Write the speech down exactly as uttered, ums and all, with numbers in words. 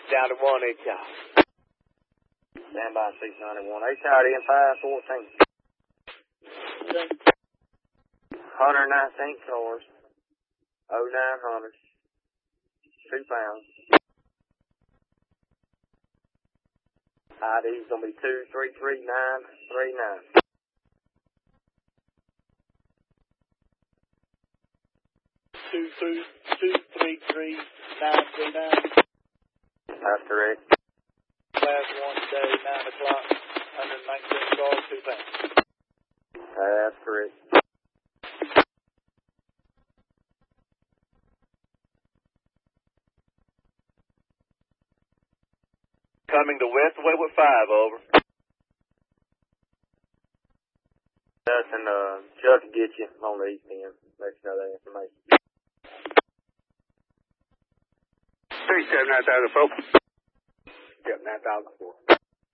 down to one eight y'all. Stand by six ninety-one. H out in five fourteen. one nineteen cars. oh nine hundred. Two pounds. I D's gonna be two three three nine three nine. Two two two three three nine three nine. That's correct. Class one day, nine o'clock. one nineteen cars, two pounds. That's correct. Coming to West Waywood five, over. Us and uh, Chuck can get you on the east end. Let you know that information. three seven nine thousand four. Yep, nine thousand four.